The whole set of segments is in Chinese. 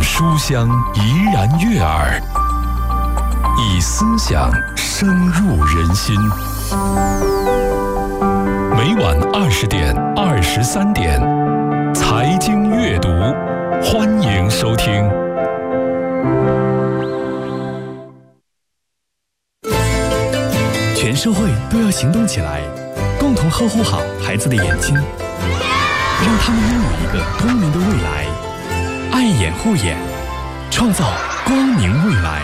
书香怡然悦耳，以思想深入人心。每晚20点、23点，财经阅读，欢迎收听。 全社会都要行动起来，共同呵护好孩子的眼睛，让他们拥有一个光明的未来。爱眼护眼，创造光明未来。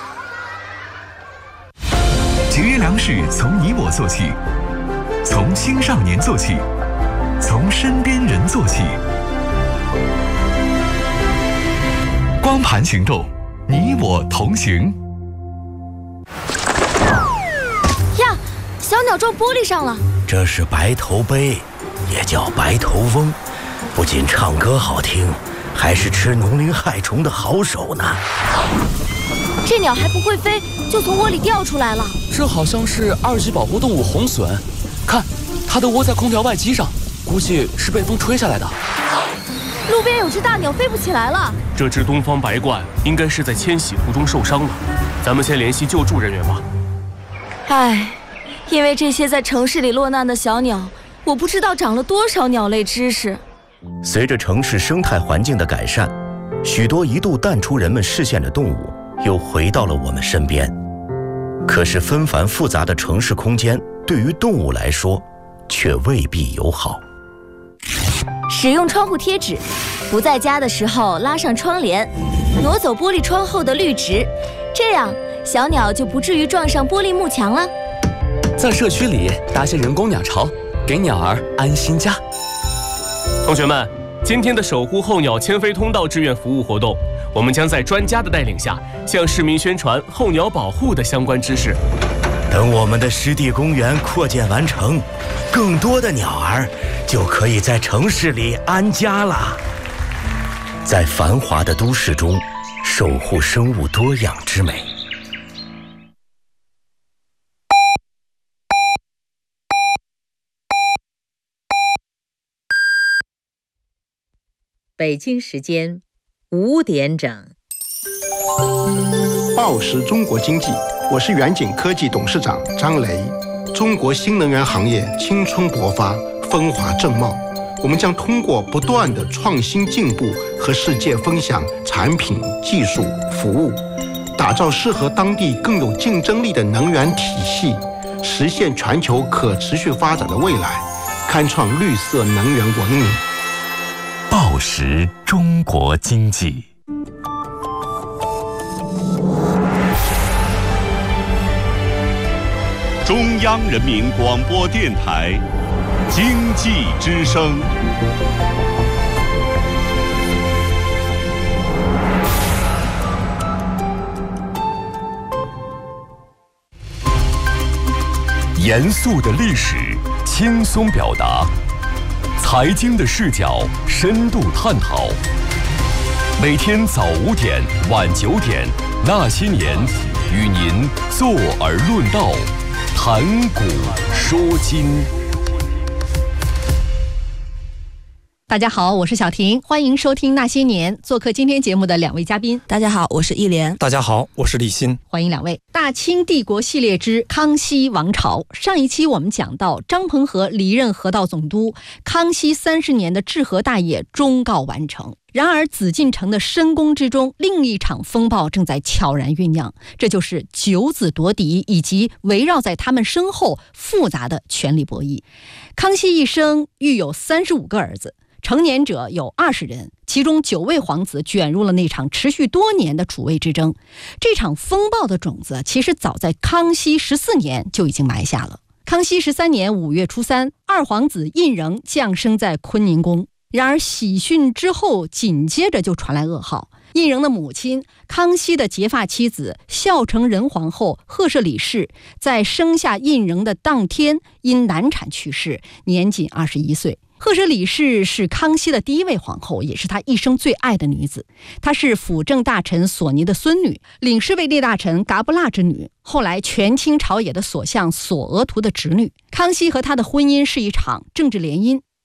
节约粮食从你我做起，从青少年做起，从身边人做起。光盘行动，你我同行。 呀，小鸟撞玻璃上了。 这是白头鹎，也叫白头翁，不仅唱歌好听，还是吃农林害虫的好手呢。 这鸟还不会飞，就从窝里掉出来了。 这好像是2级保护动物红隼，看，它的窝在空调外机上，估计是被风吹下来的。 路边有只大鸟飞不起来了。 这只东方白鹳应该是在迁徙途中受伤了，咱们先联系救助人员吧。 唉，因为这些在城市里落难的小鸟，我不知道长了多少鸟类知识。 随着城市生态环境的改善，许多一度淡出人们视线的动物又回到了我们身边。可是纷繁复杂的城市空间对于动物来说却未必友好。 使用窗户贴纸，不在家的时候拉上窗帘，挪走玻璃窗后的绿植，这样小鸟就不至于撞上玻璃幕墙了。 在社区里搭些人工鸟巢，给鸟儿安心家。 同学们，今天的守护候鸟迁飞通道志愿服务活动，我们将在专家的带领下，向市民宣传候鸟保护的相关知识。 等我们的湿地公园扩建完成，更多的鸟儿就可以在城市里安家了。在繁华的都市中，守护生物多样之美。 北京时间5点整。 报时中国经济，我是远景科技董事长张雷。中国新能源行业青春勃发，风华正茂。我们将通过不断的创新进步和世界分享产品、技术、服务，打造适合当地更有竞争力的能源体系，实现全球可持续发展的未来，开创绿色能源文明。 报时中国经济。中央人民广播电台经济之声。严肃的历史，轻松表达；财经的视角，深度探讨。每天早5点、晚9点，那些年，与您坐而论道，谈古说今。 大家好，我是小婷，欢迎收听那些年。做客今天节目的2位嘉宾， 大家好，我是忆莲。 大家好，我是李欣。 欢迎2位。大清帝国系列之康熙王朝，上一期我们讲到张彭和离任河道总督，康熙30年的治河大业终告完成。然而紫禁城的深宫之中，另一场风暴正在悄然酝酿，这就是九子夺嫡以及围绕在他们身后复杂的权力博弈。康熙一生育有35个儿子，成年者有20人，其中9位皇子卷入了那场持续多年的储位之争。这场风暴的种子其实早在康熙14年就已经埋下了。康熙13年5月初3，二皇子胤禛降生在坤宁宫。然而喜讯之后，紧接着就传来噩耗。胤禛的母亲，康熙的结发妻子孝成仁皇后赫舍里氏，在生下胤禛的当天因难产去世，年仅21岁。赫舍里氏是康熙的第1位皇后，也是他一生最爱的女子。她是辅政大臣索尼的孙女，领侍卫列大臣噶布剌之女，后来权倾朝野的所相索额图的侄女。康熙和她的婚姻是一场政治联姻。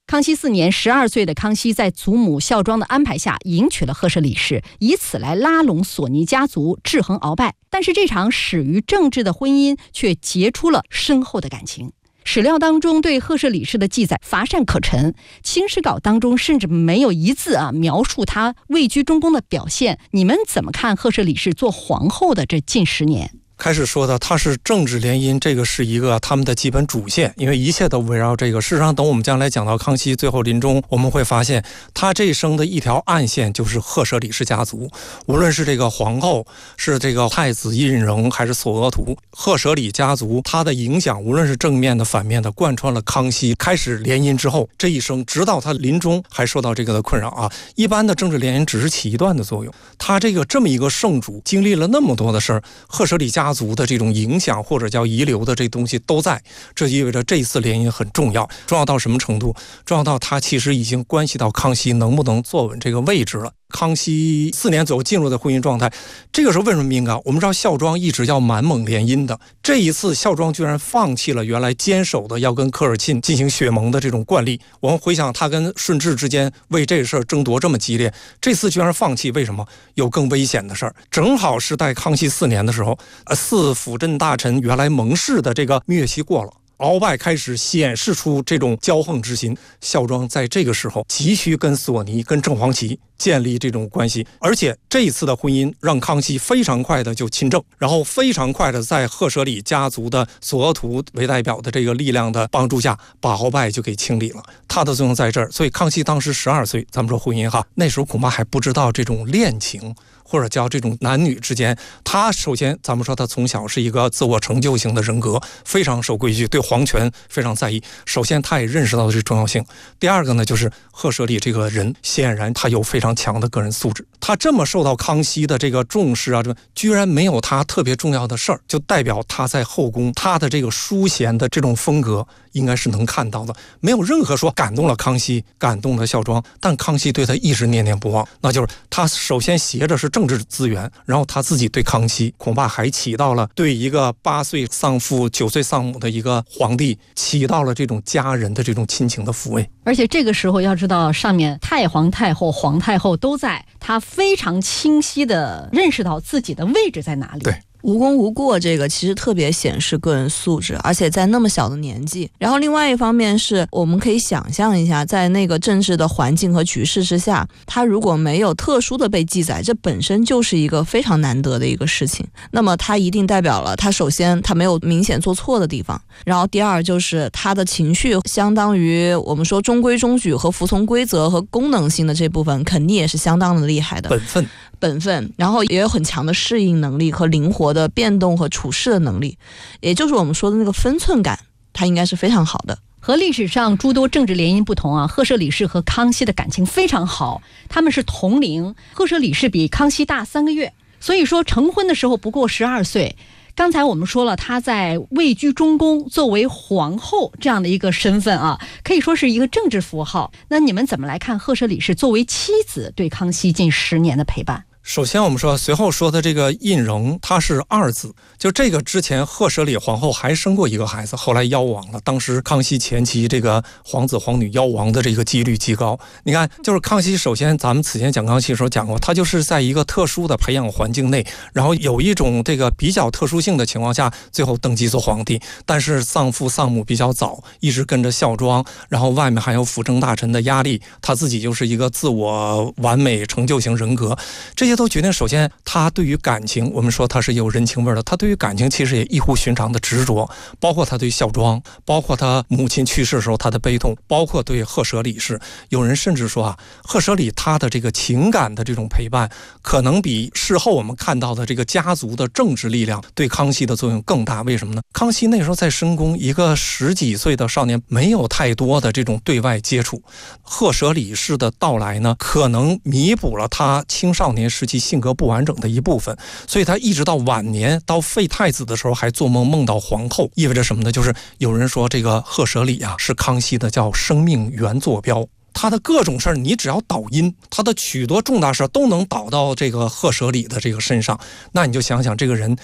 康熙4年，12岁的康熙在祖母孝庄的安排下迎娶了赫舍里氏，以此来拉拢索尼家族，制衡鳌拜。但是这场始于政治的婚姻却结出了深厚的感情。史料当中对赫舍里氏的记载乏善可陈，清史稿当中甚至没有一字描述他位居中宫的表现。你们怎么看赫舍里氏做皇后的这近10年？ 开始说的它是政治联姻，这个是一个他们的基本主线，因为一切都围绕这个。事实上等我们将来讲到康熙最后临终，我们会发现他这一生的一条暗线就是赫舍里氏家族，无论是这个皇后，是这个太子胤禛，还是索额图，赫舍里家族他的影响无论是正面的反面的贯穿了康熙开始联姻之后这一生，直到他临终还受到这个的困扰一般的政治联姻只是起一段的作用，他这么一个圣主经历了那么多的事儿，赫舍里家族的这种影响或者叫遗留的这东西都在，这意味着这一次联姻很重要。重要到什么程度？重要到它其实已经关系到康熙能不能坐稳这个位置了。康熙4年左右进入的婚姻状态，这个时候为什么敏感？我们知道孝庄一直要满蒙联姻的，这一次孝庄居然放弃了原来坚守的要跟科尔沁进行血盟的这种惯例。我们回想他跟顺治之间为这事儿争夺这么激烈，这次居然放弃，为什么？有更危险的事儿。正好是在康熙4年的时候，4辅政大臣原来盟誓的这个蜜月期过了，鳌拜开始显示出这种骄横之心，孝庄在这个时候急需跟索尼、跟正黄旗建立这种关系，而且这一次的婚姻让康熙非常快的就亲政，然后非常快的在赫舍里家族的索额图为代表的这个力量的帮助下，把鳌拜就给清理了。他的作用在这儿，所以康熙当时12岁，咱们说婚姻那时候恐怕还不知道这种恋情。或者叫这种男女之间，他首先咱们说他从小是一个自我成就型的人格，非常守规矩，对皇权非常在意。首先他也认识到这重要性。第二个呢，就是赫舍里这个人显然他有非常强的个人素质，他这么受到康熙的这个重视居然没有他特别重要的事儿，就代表他在后宫他的这个淑贤的这种风格应该是能看到的，没有任何说感动了康熙，感动了孝庄，但康熙对他一直念念不忘，那就是他首先携着是政治资源，然后他自己对康熙恐怕还起到了对一个8岁丧父9岁丧母的一个皇帝起到了这种家人的这种亲情的抚慰。 而且这个时候要知道上面太皇太后、皇太后都在，他非常清晰地认识到自己的位置在哪里。 对， 无功无过这个其实特别显示个人素质，而且在那么小的年纪。然后另外一方面是我们可以想象一下，在那个政治的环境和局势之下，他如果没有特殊的被记载，这本身就是一个非常难得的一个事情。那么他一定代表了他首先他没有明显做错的地方，然后第二就是他的情绪相当于我们说中规中矩和服从规则和功能性的这部分肯定也是相当的厉害的，本分，然后也有很强的适应能力和灵活的变动和处事的能力，也就是我们说的那个分寸感，它应该是非常好的。 和历史上诸多政治联姻不同赫舍里氏和康熙的感情非常好，他们是同龄，赫舍里氏比康熙大3个月，所以说成婚的时候不过12岁。刚才我们说了，她在位居中宫，作为皇后这样的一个身份可以说是一个政治符号。那你们怎么来看赫舍里氏作为妻子对康熙近10年的陪伴？ 首先我们说随后说的这个胤禛他是2子，就这个之前赫舍里皇后还生过一个孩子，后来夭亡了。当时康熙前期这个皇子皇女夭亡的这个几率极高。你看就是康熙首先咱们此前讲康熙的时候讲过，他就是在一个特殊的培养环境内，然后有一种这个比较特殊性的情况下最后登基做皇帝，但是丧父丧母比较早，一直跟着孝庄，然后外面还有辅政大臣的压力，他自己就是一个自我完美成就型人格，这些都决定首先他对于感情，我们说他是有人情味的，他对于感情其实也异乎寻常的执着，包括他对孝庄，包括他母亲去世的时候他的悲痛，包括对赫舍里氏。有人甚至说赫舍里他的这个情感的这种陪伴可能比事后我们看到的这个家族的政治力量对康熙的作用更大。为什么呢？康熙那时候在深宫，一个10几岁的少年没有太多的这种对外接触，赫舍里氏的到来呢，可能弥补了他青少年时期性格不完整的一部分，所以他一直到晚年到废太子的时候还做梦梦到皇后，意味着什么呢？就是有人说这个赫舍里是康熙的叫生命原坐标，他的各种事儿你只要导因，他的许多重大事都能导到这个赫舍里的这个身上。那你就想想这个人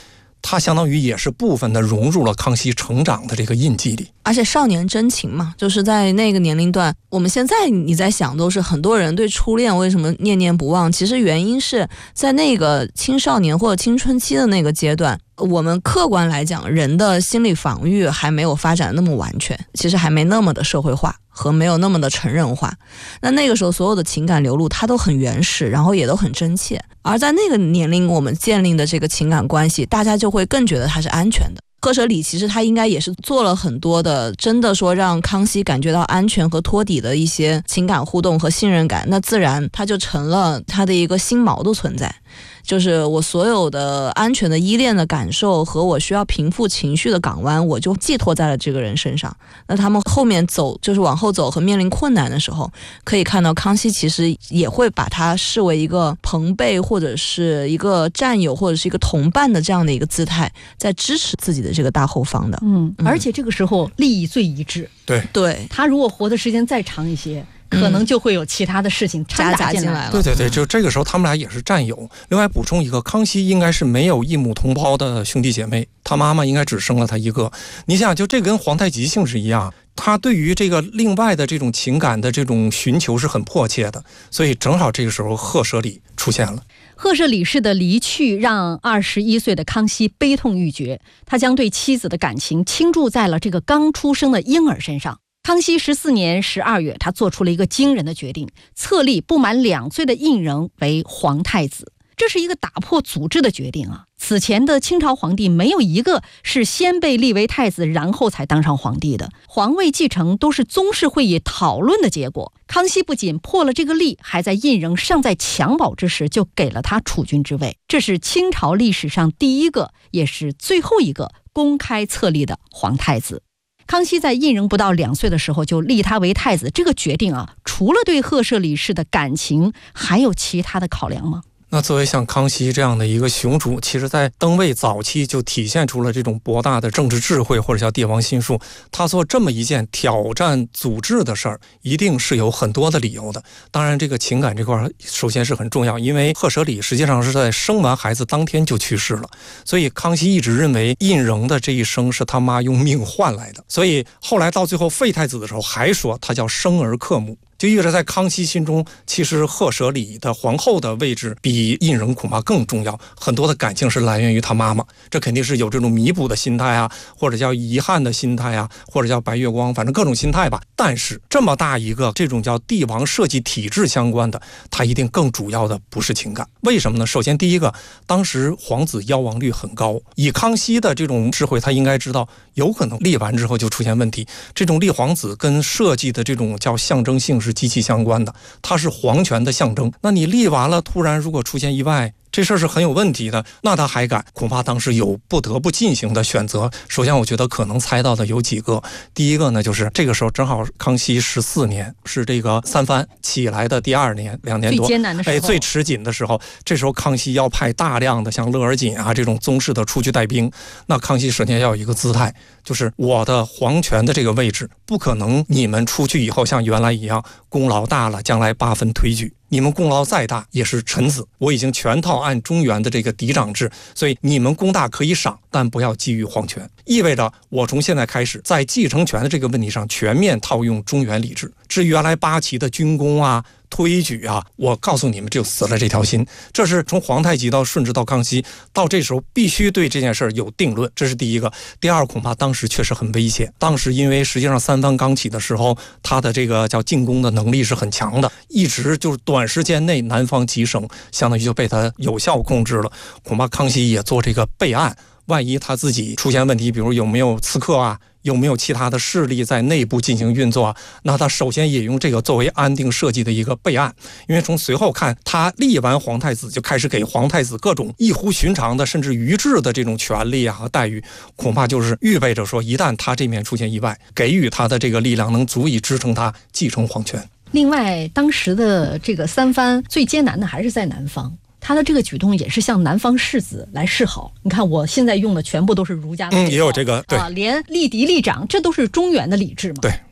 它相当于也是部分的融入了康熙成长的这个印记里。 而且少年真情嘛，就是在那个年龄段，我们现在你在想都是很多人对初恋为什么念念不忘，其实原因是在那个青少年或者青春期的那个阶段，我们客观来讲人的心理防御还没有发展那么完全，其实还没那么的社会化和没有那么的成人化。那个时候所有的情感流露它都很原始，然后也都很真切，而在那个年龄我们建立的这个情感关系，大家就会更觉得它是安全的。赫舍里其实他应该也是做了很多的真的说让康熙感觉到安全和托底的一些情感互动和信任感，那自然他就成了他的一个心锚的存在，就是我所有的安全的依恋的感受和我需要平复情绪的港湾，我就寄托在了这个人身上。那他们后面走，就是往后走和面临困难的时候，可以看到康熙其实也会把他视为一个朋辈或者是一个战友或者是一个同伴的这样的一个姿态，在支持自己的这个大后方的。 而且这个时候利益最一致。 对， 他如果活的时间再长一些，可能就会有其他的事情掺杂进来了。 对，就这个时候他们俩也是战友。另外补充一个，康熙应该是没有异母同胞的兄弟姐妹，他妈妈应该只生了他一个。你想，就这跟皇太极性质一样，他对于这个另外的这种情感的这种寻求是很迫切的，所以正好这个时候赫舍里出现了。 赫舍里氏的离去让21岁的康熙悲痛欲绝，他将对妻子的感情倾注在了这个刚出生的婴儿身上。康熙14年12月，他做出了一个惊人的决定，册立不满2岁的胤禛为皇太子。这是一个打破祖制的决定啊！此前的清朝皇帝没有一个是先被立为太子然后才当上皇帝的，皇位继承都是宗室会议讨论的结果。康熙不仅破了这个例，还在胤禛尚在襁褓之时就给了他储君之位，这是清朝历史上第一个也是最后一个公开册立的皇太子。康熙在胤禛不到2岁的时候就立他为太子，这个决定啊，除了对赫舍里氏的感情，还有其他的考量吗？ 那作为像康熙这样的一个雄主，其实在登位早期就体现出了这种博大的政治智慧，或者叫帝王心术。他做这么一件挑战祖制的事儿，一定是有很多的理由的。当然这个情感这块首先是很重要，因为赫舍里实际上是在生完孩子当天就去世了，所以康熙一直认为胤禛的这一生是他妈用命换来的，所以后来到最后废太子的时候还说他叫生儿克母，就意味着在康熙心中，其实赫舍里的皇后的位置比胤禛恐怕更重要，很多的感情是来源于他妈妈，这肯定是有这种弥补的心态啊，或者叫遗憾的心态啊，或者叫白月光，反正各种心态吧。但是这么大一个这种叫帝王设计体制相关的，它一定更主要的不是情感。为什么呢？首先第一个，当时皇子夭亡率很高，以康熙的这种智慧，他应该知道有可能立完之后就出现问题，这种立皇子跟设计的这种叫象征性是极其相关的，它是皇权的象征。那你立完了，突然如果出现意外，这事儿是很有问题的，那他还敢？恐怕当时有不得不进行的选择。首先我觉得可能猜到的有几个，第一个呢，就是这个时候正好康熙14年，是这个三藩起来的第2年2年多， 最艰难的时候， 最吃紧的时候。这时候康熙要派大量的像勒尔锦啊这种宗室的出去带兵，那康熙首先要有一个姿态，就是我的皇权的这个位置不可能你们出去以后像原来一样功劳大了将来8分推举，你们功劳再大也是臣子，我已经全套按中原的这个嫡长制，所以你们功大可以赏，但不要基于皇权。意味着我从现在开始在继承权的这个问题上全面套用中原礼制，至于原来八旗的军功啊推举啊，我告诉你们就死了这条心。这是从皇太极到顺治到康熙，到这时候必须对这件事有定论，这是第一个。第二，恐怕当时确实很危险，当时因为实际上三藩刚起的时候，他的这个叫进攻的能力是很强的，一直就是短时间内南方几省相当于就被他有效控制了。恐怕康熙也做这个备案，万一他自己出现问题，比如有没有刺客啊，有没有其他的势力在内部进行运作啊，那他首先也用这个作为安定设计的一个备案。因为从随后看，他立完皇太子就开始给皇太子各种异乎寻常的甚至愚智的这种权利啊和待遇，恐怕就是预备着说一旦他这面出现意外，给予他的这个力量能足以支撑他继承皇权。 另外当时的这个三藩最艰难的还是在南方，他的这个举动也是向南方士子来示好。你看我现在用的全部都是儒家的， 也有这个对连立嫡立长这都是中原的礼制嘛。 对，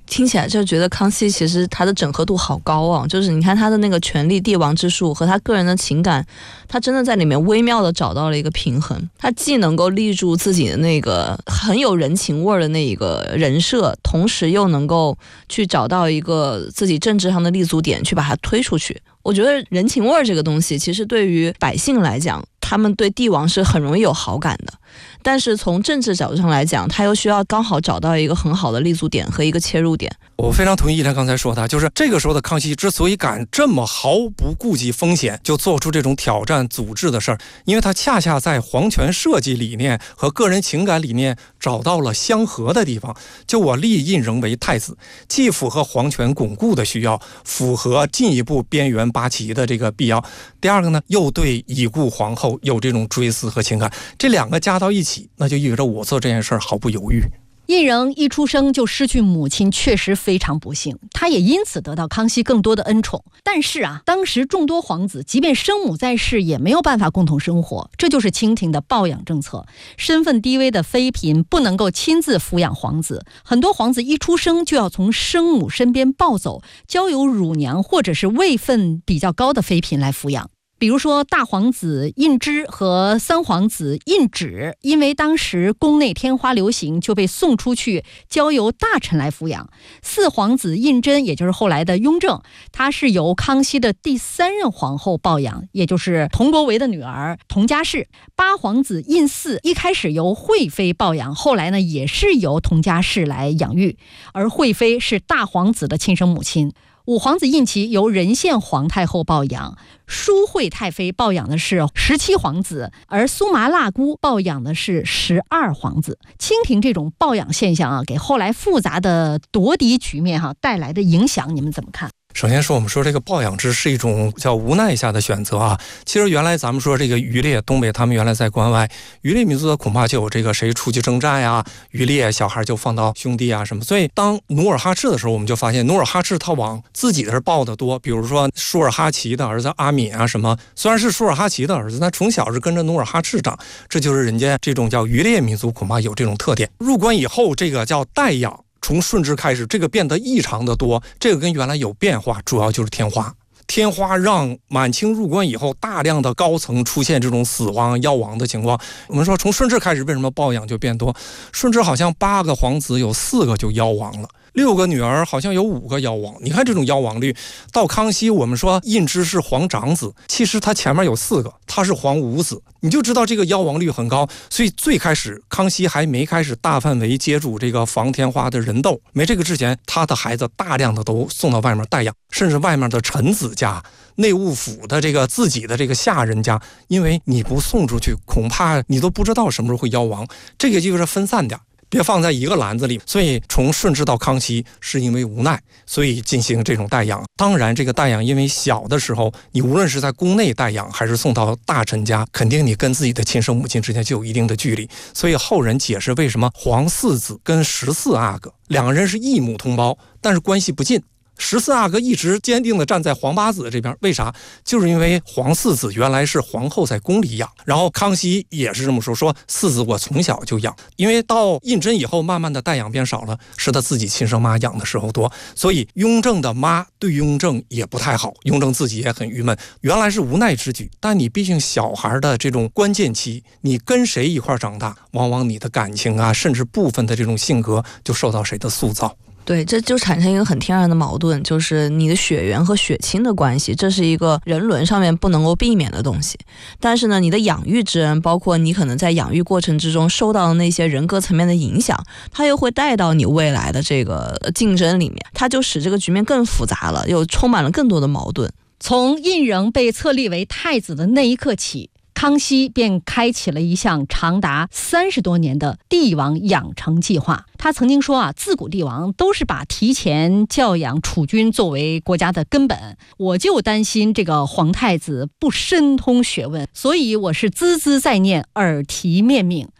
听起来就觉得康熙其实他的整合度好高啊，就是你看他的那个权力帝王之术和他个人的情感，他真的在里面微妙的找到了一个平衡。他既能够立住自己的那个很有人情味的那一个人设，同时又能够去找到一个自己政治上的立足点，去把它推出去。我觉得人情味这个东西，其实对于百姓来讲，他们对帝王是很容易有好感的。但是从政治角度上来讲，他又需要刚好找到一个很好的立足点和一个切入点。 我非常同意依莲刚才说的，就是这个时候的康熙之所以敢这么毫不顾及风险就做出这种挑战祖制的事儿，因为他恰恰在皇权设计理念和个人情感理念找到了相合的地方。就我立胤禛为太子，既符合皇权巩固的需要，符合进一步边缘八旗的这个必要。第二个呢，又对已故皇后有这种追思和情感，这两个加到一起，那就意味着我做这件事儿毫不犹豫。 胤禛一出生就失去母亲，确实非常不幸，他也因此得到康熙更多的恩宠。但是当时众多皇子即便生母在世也没有办法共同生活，这就是清廷的抱养政策。身份低微的妃嫔不能够亲自抚养皇子，很多皇子一出生就要从生母身边抱走，交由乳娘或者是位分比较高的妃嫔来抚养。比如说大皇子胤芝和三皇子胤祉，因为当时宫内天花流行，就被送出去交由大臣来抚养。四皇子胤禛，也就是后来的雍正，他是由康熙的第3任皇后抱养，也就是佟国维的女儿佟佳氏。八皇子胤祀一开始由惠妃抱养，后来呢也是由佟佳氏来养育，而惠妃是大皇子的亲生母亲。五皇子胤祺由仁献皇太后抱养，淑惠太妃抱养的是17皇子，而苏麻辣姑抱养的是12皇子。清廷这种抱养现象给后来复杂的夺嫡局面带来的影响，你们怎么看？ 首先说，我们说这个抱养制是一种叫无奈下的选择啊。其实原来咱们说这个渔猎，东北他们原来在关外，渔猎民族的恐怕就有这个谁出去征战呀，渔猎小孩就放到兄弟啊什么。所以当努尔哈赤的时候，我们就发现努尔哈赤他往自己的这抱的多，比如说舒尔哈齐的儿子阿敏啊什么，虽然是舒尔哈齐的儿子，但从小是跟着努尔哈赤长，这就是人家这种叫渔猎民族恐怕有这种特点。入关以后，这个叫代养。从顺治开始，这个变得异常的多，这个跟原来有变化，主要就是天花。天花让满清入关以后，大量的高层出现这种死亡夭亡的情况。我们说从顺治开始，为什么抱养就变多？顺治好像8个皇子有4个就夭亡了，6个女儿好像有5个夭亡。你看这种夭亡率，到康熙我们说胤芝是皇长子，其实他前面有4个，他是皇五子，你就知道这个夭亡率很高。所以最开始康熙还没开始大范围接触这个防天花的人痘，没这个之前，他的孩子大量的都送到外面代养，甚至外面的臣子家、内务府的这个自己的这个下人家，因为你不送出去，恐怕你都不知道什么时候会夭亡，这个就是分散点，别放在一个篮子里。所以从顺治到康熙是因为无奈，所以进行这种代养。当然这个代养因为小的时候，你无论是在宫内代养还是送到大臣家，肯定你跟自己的亲生母亲之间就有一定的距离。所以后人解释为什么皇4子跟14阿哥2个人是异母同胞，但是关系不近。14阿哥一直坚定地站在皇8子这边，为啥？就是因为皇4子原来是皇后在宫里养，然后康熙也是这么说4子我从小就养，因为到胤禛以后慢慢的代养变少了，是他自己亲生妈养的时候多，所以雍正的妈对雍正也不太好，雍正自己也很郁闷。原来是无奈之举，但你毕竟小孩的这种关键期，你跟谁一块长大，往往你的感情啊，甚至部分的这种性格就受到谁的塑造。 对，这就产生一个很天然的矛盾，就是你的血缘和血亲的关系，这是一个人伦上面不能够避免的东西。但是呢，你的养育之恩，包括你可能在养育过程之中受到的那些人格层面的影响，它又会带到你未来的这个竞争里面，它就使这个局面更复杂了，又充满了更多的矛盾。 从胤禛被册立为太子的那一刻起，康熙便开启了一项长达30多年的帝王养成计划。他曾经说自古帝王都是把提前教养储君作为国家的根本，我就担心这个皇太子不深通学问，所以我是孜孜在念，耳提面命。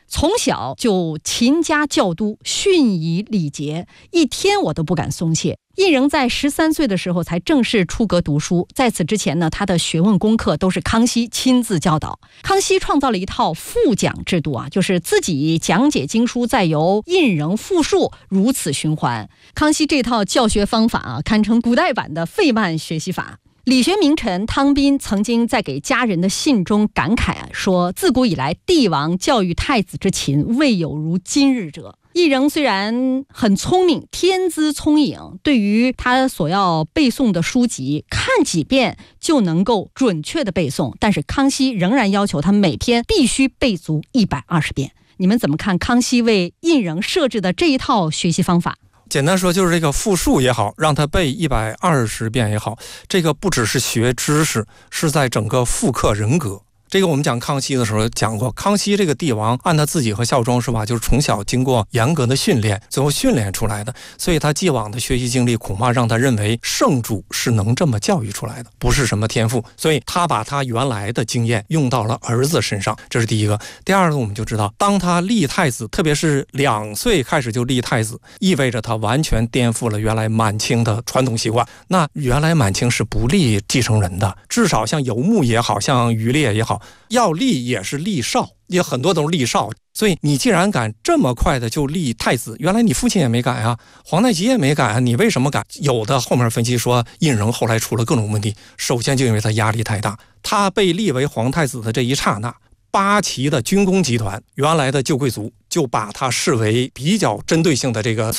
从小就勤加教督，训以礼节，一天我都不敢松懈。胤禛在13岁的时候才正式出阁读书，在此之前呢，他的学问功课都是康熙亲自教导。康熙创造了一套复讲制度就是自己讲解经书，再由胤禛复述，如此循环。康熙这套教学方法堪称古代版的费曼学习法。理学名臣汤彬曾经在给家人的信中感慨说，自古以来帝王教育太子之勤，未有如今日者。胤禛虽然很聪明，天资聪颖，对于他所要背诵的书籍，看几遍就能够准确的背诵，但是康熙仍然要求他每天必须背足120遍。你们怎么看康熙为胤禛设置的这一套学习方法？ 简单说就是这个复述也好，让他背120遍也好，这个不只是学知识，是在整个复刻人格。这个我们讲康熙的时候讲过，康熙这个帝王按他自己和孝庄是吧，就是从小经过严格的训练，最后训练出来的，所以他既往的学习经历恐怕让他认为圣主是能这么教育出来的，不是什么天赋，所以他把他原来的经验用到了儿子身上，这是第一个。第二个我们就知道，当他立太子，特别是2岁开始就立太子，意味着他完全颠覆了原来满清的传统习惯。那原来满清是不立继承人的，至少像游牧也好，像渔猎也好，要立也是立少，也很多都是立少。所以你既然敢这么快的就立太子，原来你父亲也没敢皇太极也没敢你为什么敢？有的后面分析说，胤禛后来出了各种问题，首先就因为他压力太大，他被立为皇太子的这一刹那，八旗的军工集团原来的旧贵族就把他视为比较针对性的这个